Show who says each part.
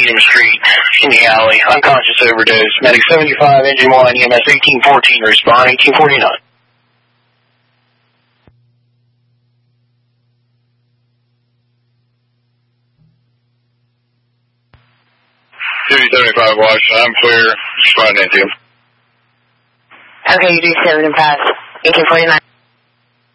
Speaker 1: William Street in the alley. Unconscious overdose. Medic 75, engine 1, EMS 1814, respond 1849.
Speaker 2: 275 Washington, I'm clear. Respond to him.
Speaker 3: Okay, you do 75, 1849.